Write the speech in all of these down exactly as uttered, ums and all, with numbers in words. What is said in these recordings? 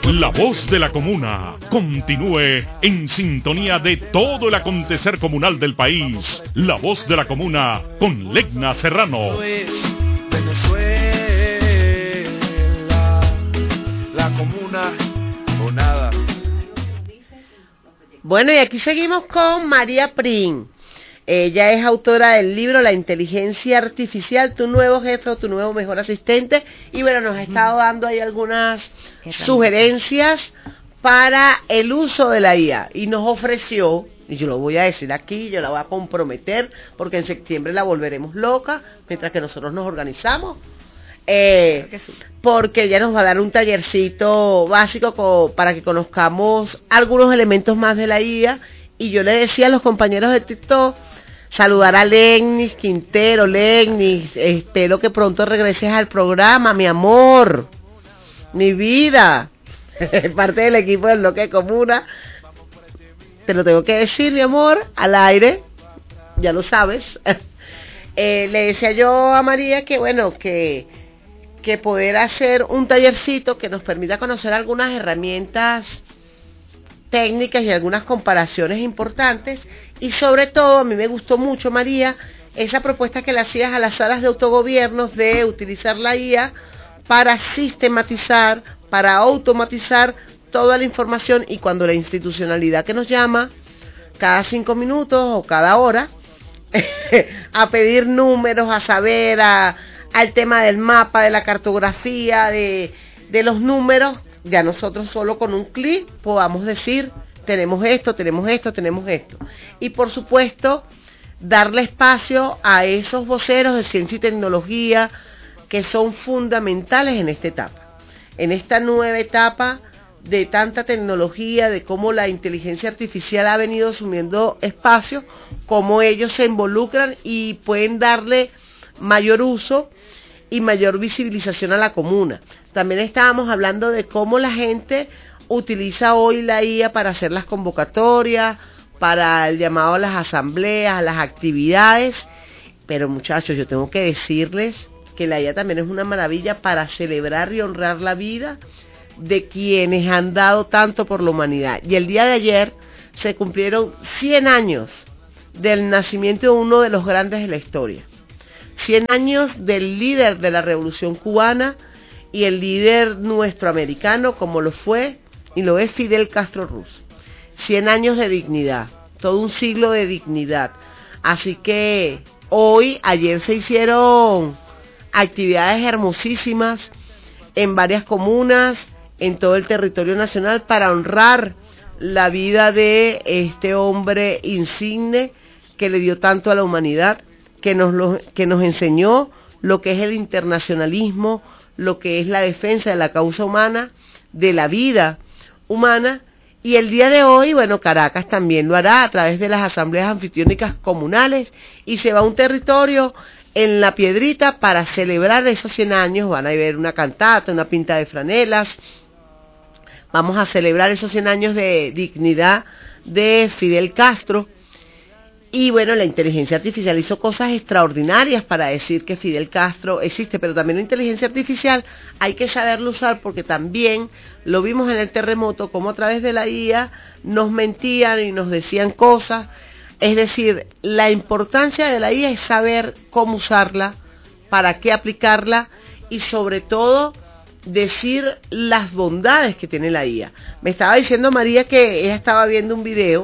La voz de la comuna continúe en sintonía de todo el acontecer comunal del país. La voz de la comuna con Legna Serrano. Venezuela, la comuna o nada. Bueno, y aquí seguimos con María Prim. Ella es autora del libro La inteligencia artificial, tu nuevo jefe o tu nuevo mejor asistente. Y bueno, nos ha estado dando ahí algunas sugerencias para el uso de la I A. Y nos ofreció, y yo lo voy a decir aquí, yo la voy a comprometer, porque en septiembre la volveremos loca, mientras que nosotros nos organizamos. Eh, claro sí. Porque ella nos va a dar un tallercito básico co- para que conozcamos algunos elementos más de la I A. Y yo le decía a los compañeros de TikTok, saludar a Legnis Quintero. Legnis, espero que pronto regreses al programa, mi amor, mi vida, parte del equipo del Bloque de Comuna. Te lo tengo que decir, mi amor, al aire, ya lo sabes. eh, le decía yo a María que bueno, que, que poder hacer un tallercito que nos permita conocer algunas herramientas técnicas y algunas comparaciones importantes. Y sobre todo, a mí me gustó mucho, María, esa propuesta que le hacías a las salas de autogobiernos de utilizar la I A para sistematizar, para automatizar toda la información, y cuando la institucionalidad que nos llama cada cinco minutos o cada hora a pedir números, a saber, a, al tema del mapa, de la cartografía, de, de los números, ya nosotros solo con un clic podamos decir, tenemos esto, tenemos esto, tenemos esto. Y por supuesto, darle espacio a esos voceros de ciencia y tecnología que son fundamentales en esta etapa. En esta nueva etapa de tanta tecnología, de cómo la inteligencia artificial ha venido asumiendo espacio, cómo ellos se involucran y pueden darle mayor uso y mayor visibilización a la comuna. También estábamos hablando de cómo la gente utiliza hoy la I A para hacer las convocatorias, para el llamado a las asambleas, a las actividades. Pero muchachos, yo tengo que decirles que la I A también es una maravilla para celebrar y honrar la vida de quienes han dado tanto por la humanidad. Y el día de ayer se cumplieron cien años del nacimiento de uno de los grandes de la historia. cien años del líder de la Revolución Cubana y el líder nuestro americano, como lo fue y lo es Fidel Castro Ruz. cien años de dignidad, todo un siglo de dignidad. Así que hoy, ayer se hicieron actividades hermosísimas en varias comunas, en todo el territorio nacional, para honrar la vida de este hombre insigne que le dio tanto a la humanidad, que nos, lo, que nos enseñó lo que es el internacionalismo, lo que es la defensa de la causa humana, de la vida humana. Y el día de hoy, bueno, Caracas también lo hará a través de las asambleas anfitriónicas comunales, y se va a un territorio en La Piedrita para celebrar esos cien años. Van a ver una cantata, una pinta de franelas. Vamos a celebrar esos cien años de dignidad de Fidel Castro. Y bueno, la inteligencia artificial hizo cosas extraordinarias para decir que Fidel Castro existe, pero también la inteligencia artificial hay que saberlo usar, porque también lo vimos en el terremoto, como a través de la I A nos mentían y nos decían cosas. Es decir, la importancia de la I A es saber cómo usarla, para qué aplicarla y sobre todo decir las bondades que tiene la I A. Me estaba diciendo María que ella estaba viendo un video,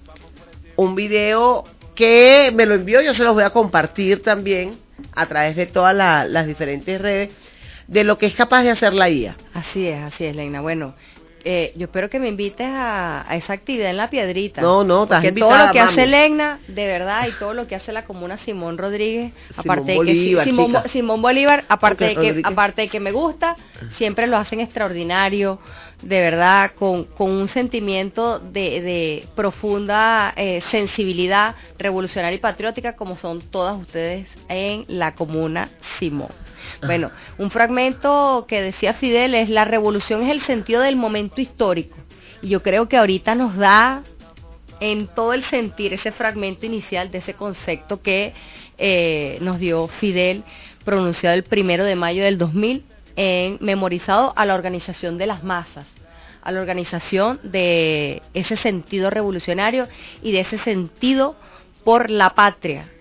un video que me lo envió, yo se los voy a compartir también a través de todas la, las diferentes redes, de lo que es capaz de hacer la I A. Así es, así es, Legna. Bueno, eh, yo espero que me invites a, a esa actividad en La Piedrita. No, no, estás porque invitada, todo lo que mami. hace Legna, de verdad, y todo lo que hace la comuna Simón Rodríguez, Simón aparte Bolívar, de que Simón, chica. Simón Bolívar, aparte de Porque que, Rodríguez. aparte de que me gusta, siempre lo hacen extraordinario, de verdad, con, con un sentimiento de, de profunda eh, sensibilidad revolucionaria y patriótica, como son todas ustedes en la comuna Simón. Bueno, un fragmento que decía Fidel es: la revolución es el sentido del momento histórico. Y yo creo que ahorita nos da en todo el sentir ese fragmento inicial de ese concepto que eh, nos dio Fidel, pronunciado el primero de mayo del dos mil, en, memorizado a la organización de las masas, a la organización de ese sentido revolucionario y de ese sentido por la patria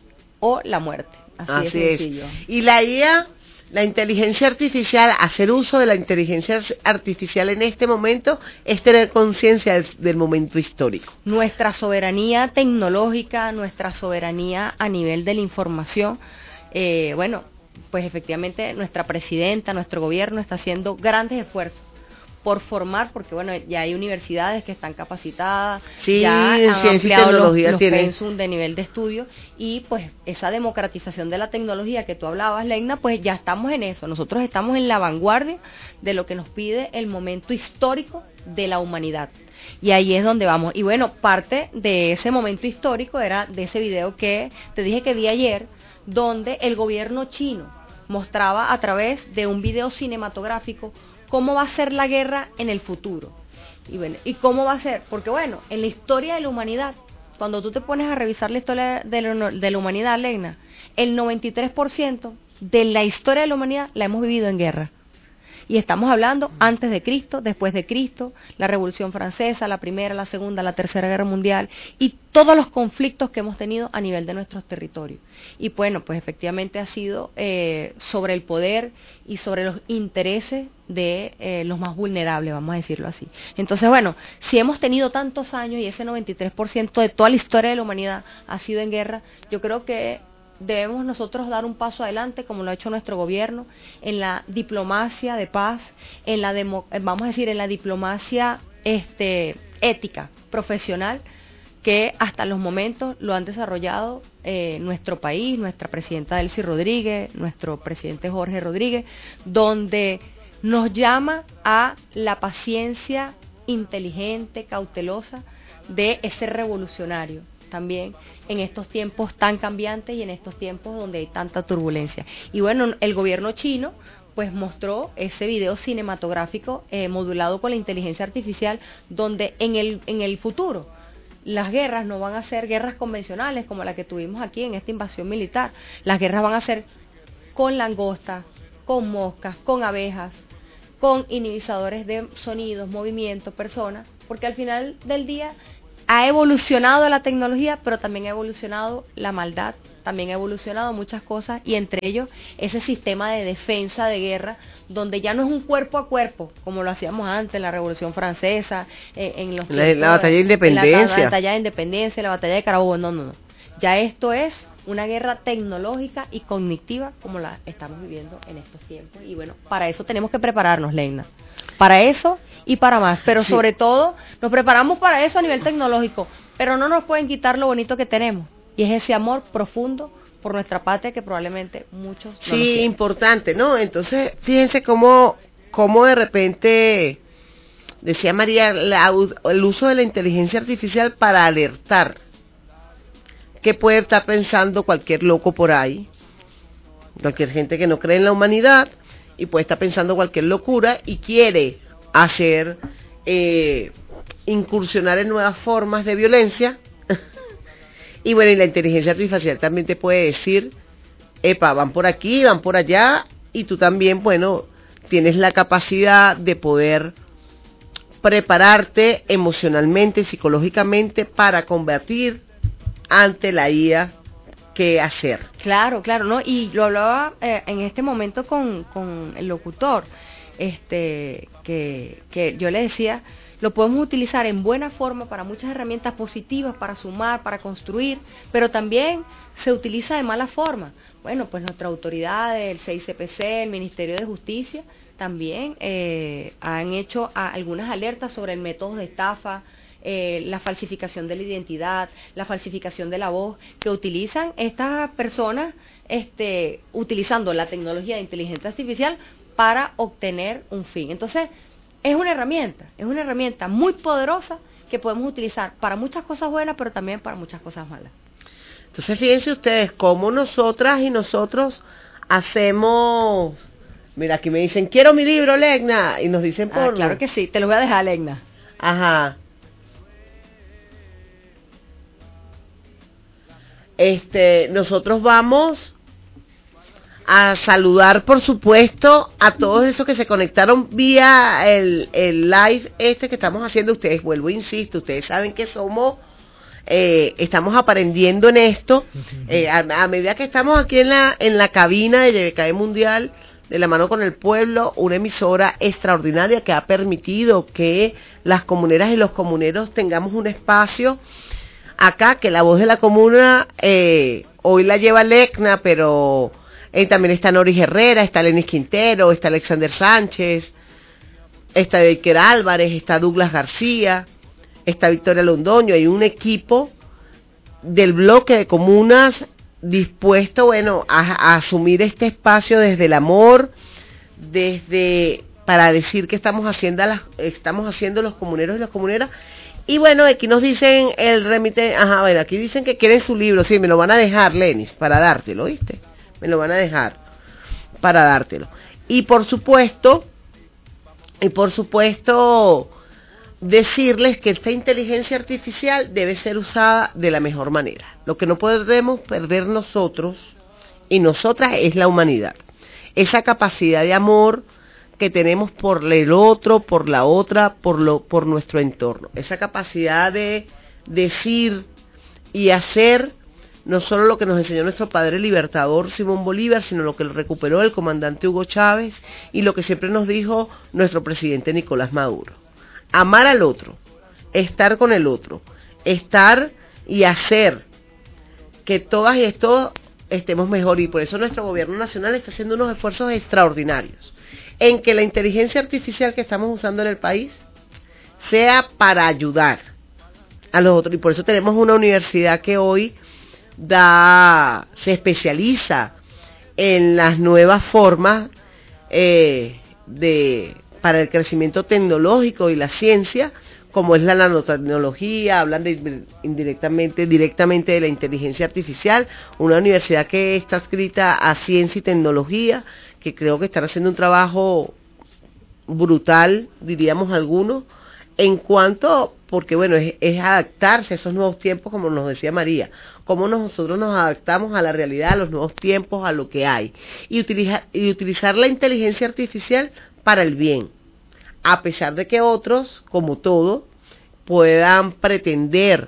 o la muerte. Así, Así de es. sencillo. Y la I A, la inteligencia artificial, hacer uso de la inteligencia artificial en este momento es tener conciencia del, del momento histórico. Nuestra soberanía tecnológica, nuestra soberanía a nivel de la información, eh, bueno, pues efectivamente nuestra presidenta, nuestro gobierno está haciendo grandes esfuerzos por formar, porque bueno, ya hay universidades que están capacitadas, Sí, ya han ciencia y ampliado los, tecnología los tiene. pensum de nivel de estudio, y pues esa democratización de la tecnología que tú hablabas, Leina, pues ya estamos en eso. Nosotros estamos en la vanguardia de lo que nos pide el momento histórico de la humanidad. Y ahí es donde vamos. Y bueno, parte de ese momento histórico era de ese video que te dije que vi ayer, donde el gobierno chino mostraba a través de un video cinematográfico cómo va a ser la guerra en el futuro. Y bueno, ¿y cómo va a ser? Porque bueno, en la historia de la humanidad, cuando tú te pones a revisar la historia de la, de la humanidad, Lena, el noventa y tres por ciento de la historia de la humanidad la hemos vivido en guerra. Y estamos hablando antes de Cristo, después de Cristo, la Revolución Francesa, la Primera, la Segunda, la Tercera Guerra Mundial y todos los conflictos que hemos tenido a nivel de nuestros territorios. Y bueno, pues efectivamente ha sido eh, sobre el poder y sobre los intereses de eh, los más vulnerables, vamos a decirlo así. Entonces, bueno, si hemos tenido tantos años y ese noventa y tres por ciento de toda la historia de la humanidad ha sido en guerra, yo creo que debemos nosotros dar un paso adelante, como lo ha hecho nuestro gobierno, en la diplomacia de paz, en la demo, vamos a decir, en la diplomacia este, ética, profesional, que hasta los momentos lo han desarrollado eh, nuestro país, nuestra presidenta Delcy Rodríguez, nuestro presidente Jorge Rodríguez, donde nos llama a la paciencia inteligente, cautelosa de ese revolucionario también en estos tiempos tan cambiantes y en estos tiempos donde hay tanta turbulencia. Y bueno, el gobierno chino pues mostró ese video cinematográfico eh, modulado con la inteligencia artificial, donde en el, en el futuro las guerras no van a ser guerras convencionales como la que tuvimos aquí en esta invasión militar. Las guerras van a ser con langostas, con moscas, con abejas, con inhibidores de sonidos, movimientos, personas, porque al final del día ha evolucionado la tecnología, pero también ha evolucionado la maldad, también ha evolucionado muchas cosas, y entre ellos ese sistema de defensa de guerra, donde ya no es un cuerpo a cuerpo, como lo hacíamos antes en la Revolución Francesa, eh, en los la, la batalla de independencia. En la, la batalla de independencia, la batalla de Carabobo, no, no, no. Ya esto es una guerra tecnológica y cognitiva como la estamos viviendo en estos tiempos. Y bueno, para eso tenemos que prepararnos, Leina. Para eso y para más. Pero sí, sobre todo, nos preparamos para eso a nivel tecnológico. Pero no nos pueden quitar lo bonito que tenemos. Y es ese amor profundo por nuestra patria que probablemente muchos no sí, importante, ¿no? Entonces, fíjense cómo, cómo de repente, decía María, la, el uso de la inteligencia artificial para alertar. ¿Qué puede estar pensando cualquier loco por ahí? Cualquier gente que no cree en la humanidad y puede estar pensando cualquier locura y quiere hacer, eh, incursionar en nuevas formas de violencia. Y bueno, y la inteligencia artificial también te puede decir, epa, van por aquí, van por allá, y tú también, bueno, tienes la capacidad de poder prepararte emocionalmente, psicológicamente para convertir ante la I A qué hacer. Claro, claro, ¿no? Y lo hablaba eh, en este momento con, con el locutor, este, que, que yo le decía, lo podemos utilizar en buena forma para muchas herramientas positivas, para sumar, para construir, pero también se utiliza de mala forma. Bueno, pues nuestra autoridad, el C I C P C, el Ministerio de Justicia, también eh, han hecho a, algunas alertas sobre el método de estafa, Eh, la falsificación de la identidad, la falsificación de la voz, que utilizan estas personas este, utilizando la tecnología de inteligencia artificial para obtener un fin. Entonces, es una herramienta, es una herramienta muy poderosa que podemos utilizar para muchas cosas buenas, pero también para muchas cosas malas. Entonces, fíjense ustedes cómo nosotras y nosotros hacemos... Mira, aquí me dicen, quiero mi libro, Legna, y nos dicen por... Ah, claro que sí, te lo voy a dejar, Legna. Ajá. Este, nosotros vamos a saludar, por supuesto, a todos esos que se conectaron vía el, el live este que estamos haciendo. Ustedes, vuelvo, insisto, ustedes saben que somos, eh, estamos aprendiendo en esto, eh, a, a medida que estamos aquí en la en la cabina de Y B K E Mundial, de la mano con el pueblo, una emisora extraordinaria que ha permitido que las comuneras y los comuneros tengamos un espacio acá, que la voz de la comuna, eh, hoy la lleva Legna, pero eh, también está Noris Herrera, está Lenis Quintero, está Alexander Sánchez, está Baker Álvarez, está Douglas García, está Victoria Londoño. Hay un equipo del bloque de comunas dispuesto, bueno, a, a asumir este espacio desde el amor, desde para decir que estamos haciendo las, estamos haciendo los comuneros y las comuneras. Y bueno, aquí nos dicen el remite, ajá, bueno, aquí dicen que quieren su libro, sí, me lo van a dejar, Lenis, para dártelo, ¿viste? Me lo van a dejar para dártelo. Y por supuesto, y por supuesto, decirles que esta inteligencia artificial debe ser usada de la mejor manera. Lo que no podemos perder nosotros y nosotras es la humanidad. Esa capacidad de amor que tenemos por el otro, por la otra, por lo, por nuestro entorno. Esa capacidad de decir y hacer no solo lo que nos enseñó nuestro padre libertador Simón Bolívar, sino lo que recuperó el comandante Hugo Chávez y lo que siempre nos dijo nuestro presidente Nicolás Maduro. Amar al otro, estar con el otro, estar y hacer que todas y todos estemos mejor, y por eso nuestro gobierno nacional está haciendo unos esfuerzos extraordinarios en que la inteligencia artificial que estamos usando en el país sea para ayudar a los otros, y por eso tenemos una universidad que hoy da, se especializa en las nuevas formas eh, de para el crecimiento tecnológico y la ciencia, como es la nanotecnología. Hablan de, indirectamente, directamente de la inteligencia artificial, una universidad que está adscrita a ciencia y tecnología, que creo que están haciendo un trabajo brutal, diríamos algunos, en cuanto, porque bueno, es, es adaptarse a esos nuevos tiempos, como nos decía María, cómo nosotros nos adaptamos a la realidad, a los nuevos tiempos, a lo que hay, y, utiliza, y utilizar la inteligencia artificial para el bien, a pesar de que otros, como todo, puedan pretender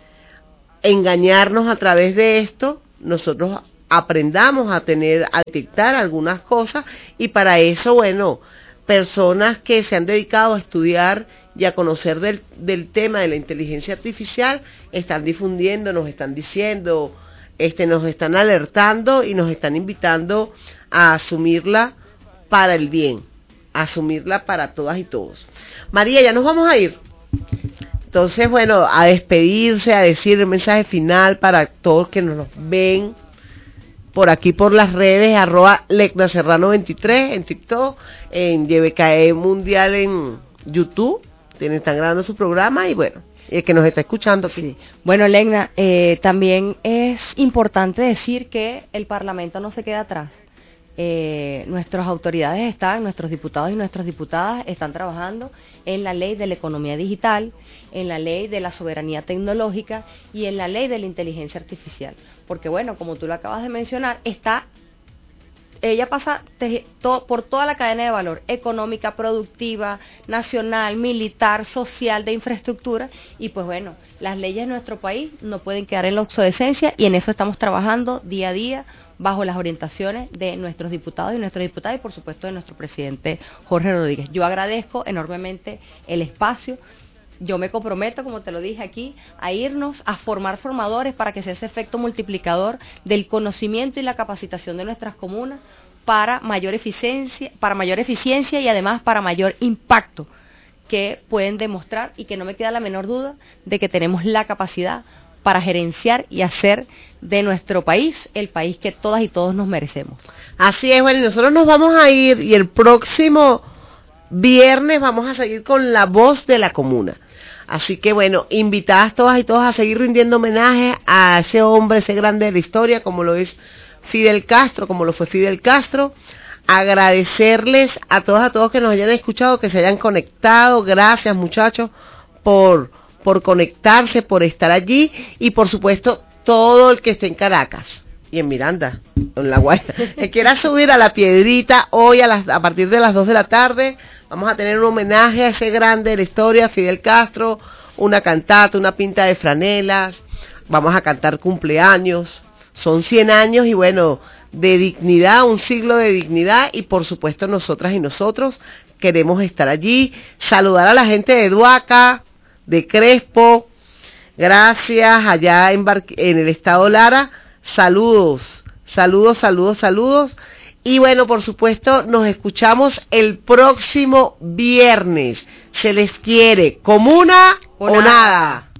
engañarnos a través de esto. Nosotros aprendamos a tener, a detectar algunas cosas, y para eso, bueno, personas que se han dedicado a estudiar y a conocer del, del tema de la inteligencia artificial están difundiendo, nos están diciendo, este, nos están alertando y nos están invitando a asumirla para el bien, asumirla para todas y todos. María, ya nos vamos a ir. Entonces, bueno, a despedirse, a decir el mensaje final para todos que nos ven por aquí por las redes, arroba Legna Serrano veintitrés en TikTok, en Y B K E Mundial en YouTube, tienen, están grabando su programa, y bueno, el que nos está escuchando aquí. Sí. Bueno, Legna, eh, también es importante decir que el Parlamento no se queda atrás. Eh, nuestras autoridades están, nuestros diputados y nuestras diputadas están trabajando en la ley de la economía digital, en la ley de la soberanía tecnológica y en la ley de la inteligencia artificial, porque bueno, como tú lo acabas de mencionar, está, ella pasa te, to, por toda la cadena de valor, económica, productiva, nacional, militar, social, de infraestructura, y pues bueno, las leyes de nuestro país no pueden quedar en la obsolescencia, y en eso estamos trabajando día a día, bajo las orientaciones de nuestros diputados y nuestras diputadas, y por supuesto de nuestro presidente Jorge Rodríguez. Yo agradezco enormemente el espacio. Yo me comprometo, como te lo dije aquí, a irnos a formar formadores para que sea ese efecto multiplicador del conocimiento y la capacitación de nuestras comunas para mayor eficiencia, para mayor eficiencia y además para mayor impacto, que pueden demostrar, y que no me queda la menor duda de que tenemos la capacidad para gerenciar y hacer de nuestro país el país que todas y todos nos merecemos. Así es, bueno, y nosotros nos vamos a ir, y el próximo viernes vamos a seguir con La Voz de la Comuna. Así que bueno, invitadas todas y todos a seguir rindiendo homenaje a ese hombre, ese grande de la historia, como lo es Fidel Castro, como lo fue Fidel Castro. Agradecerles a todas, a todos que nos hayan escuchado, que se hayan conectado. Gracias, muchachos, por... por conectarse, por estar allí, y por supuesto todo el que esté en Caracas, y en Miranda, en La Guaira. Que quiera subir a La Piedrita hoy a, las, a partir de las dos de la tarde, vamos a tener un homenaje a ese grande de la historia, Fidel Castro, una cantata, una pinta de franelas, vamos a cantar cumpleaños, son cien años y bueno, de dignidad, un siglo de dignidad y por supuesto nosotras y nosotros queremos estar allí, saludar a la gente de Duaca, de Crespo, gracias, allá en, Bar en el estado Lara, saludos, saludos, saludos, saludos, y bueno, por supuesto, nos escuchamos el próximo viernes, se les quiere, comuna o nada.